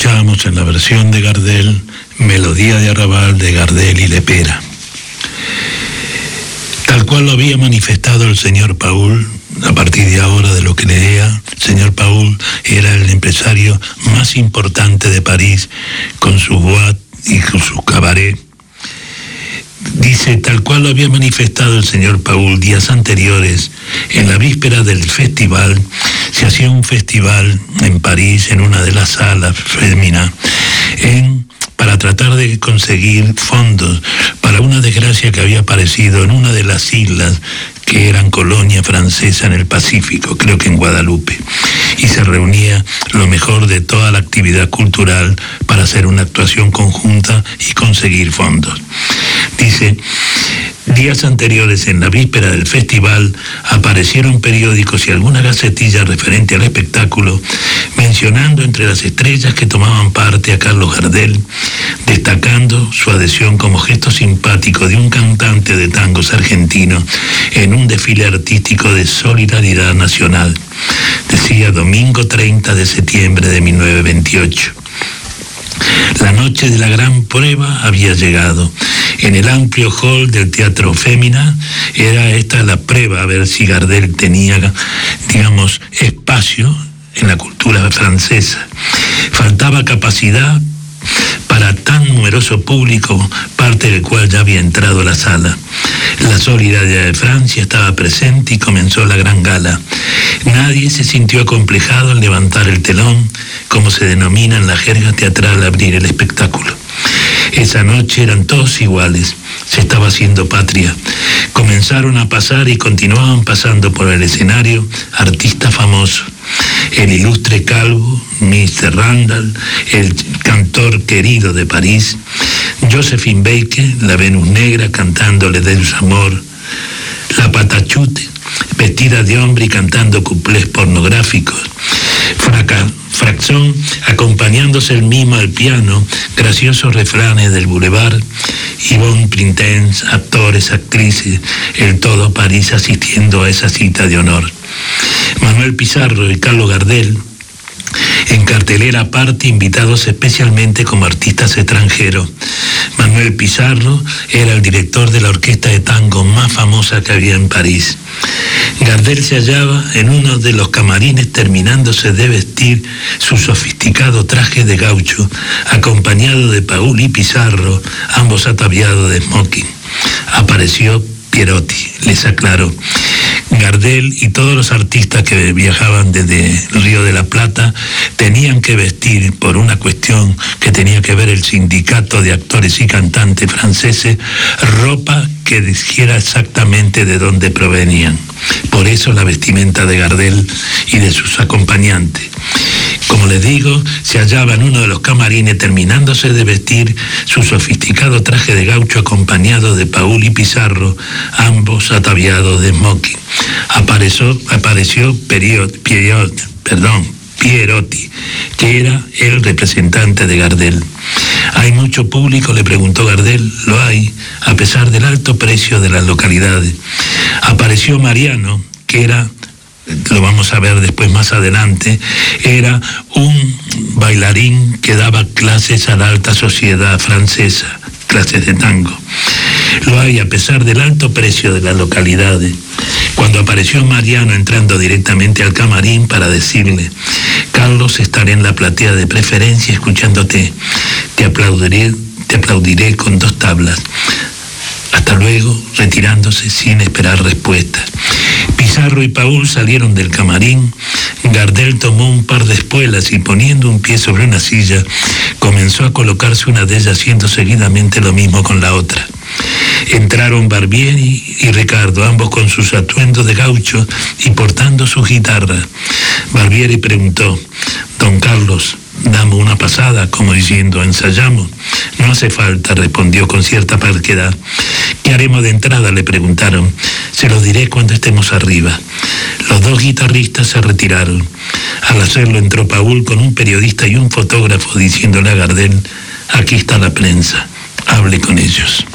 Escuchábamos en la versión de Gardel, Melodía de Arrabal de Gardel y Lepera. Tal cual lo había manifestado el señor Paul, a partir de ahora de lo que leía, el señor Paul era el empresario más importante de París, con su boîte y con su cabaret. Dice, tal cual lo había manifestado el señor Paul días anteriores, en la víspera del festival, se hacía un festival en París, en una de las salas féminas, para tratar de conseguir fondos para una desgracia que había aparecido en una de las islas que eran colonia francesa en el Pacífico, creo que en Guadalupe, y se reunía lo mejor de toda la actividad cultural para hacer una actuación conjunta y conseguir fondos. Dice, días anteriores, en la víspera del festival, aparecieron periódicos y alguna gacetilla referente al espectáculo, mencionando entre las estrellas que tomaban parte a Carlos Gardel, destacando su adhesión como gesto simpático de un cantante de tangos argentino en un desfile artístico de solidaridad nacional. Decía, domingo 30 de septiembre de 1928. La noche de la gran prueba había llegado. En el amplio hall del Teatro Fémina era esta la prueba, a ver si Gardel tenía, digamos, espacio en la cultura francesa. Faltaba capacidad para tan numeroso público, parte del cual ya había entrado a la sala. La solidaridad de Francia estaba presente y comenzó la gran gala. Nadie se sintió acomplejado al levantar el telón, como se denomina en la jerga teatral abrir el espectáculo. Esa noche eran todos iguales, se estaba haciendo patria. Comenzaron a pasar y continuaban pasando por el escenario artistas famosos. El ilustre calvo, Mr. Randall, el cantor querido de París, Josephine Baker, la Venus Negra cantándole de su amor, la Patachute, vestida de hombre y cantando cuplés pornográficos, Fraxón acompañándose el mimo al piano, graciosos refranes del boulevard, Yvonne Printens, actores, actrices, el todo París asistiendo a esa cita de honor. Manuel Pizarro y Carlos Gardel, en cartelera aparte, invitados especialmente como artistas extranjeros. Manuel Pizarro era el director de la orquesta de tango más famosa que había en París. Gardel se hallaba en uno de los camarines terminándose de vestir su sofisticado traje de gaucho, acompañado de Paul y Pizarro, ambos ataviados de smoking. Apareció Pierotti, les aclaro. Gardel y todos los artistas que viajaban desde el Río de la Plata tenían que vestir, por una cuestión que tenía que ver el sindicato de actores y cantantes franceses, ropa que dijera exactamente de dónde provenían. Por eso la vestimenta de Gardel y de sus acompañantes. Como les digo, se hallaba en uno de los camarines terminándose de vestir su sofisticado traje de gaucho acompañado de Paul y Pizarro, ambos ataviados de smoking. Apareció Pierotti, que era el representante de Gardel. ¿Hay mucho público?, le preguntó Gardel. Lo hay, a pesar del alto precio de las localidades. Apareció Mariano, que era, lo vamos a ver después más adelante, era un bailarín que daba clases a la alta sociedad francesa, clases de tango. Lo hay a pesar del alto precio de las localidades. Cuando apareció Mariano entrando directamente al camarín para decirle: Carlos, estaré en la platea de preferencia escuchándote, te aplaudiré con 2 tablas. Hasta luego, retirándose sin esperar respuesta. Pizarro y Paul salieron del camarín. Gardel tomó un par de espuelas y, poniendo un pie sobre una silla, comenzó a colocarse una de ellas, haciendo seguidamente lo mismo con la otra. Entraron Barbieri y Ricardo, ambos con sus atuendos de gaucho y portando su guitarra. Barbieri preguntó: Don Carlos, damos una pasada, como diciendo, ensayamos. No hace falta, respondió con cierta parquedad. ¿Qué haremos de entrada?, le preguntaron. Se lo diré cuando estemos arriba. Los 2 guitarristas se retiraron. Al hacerlo entró Paul con un periodista y un fotógrafo, diciéndole a Gardel: aquí está la prensa, hable con ellos.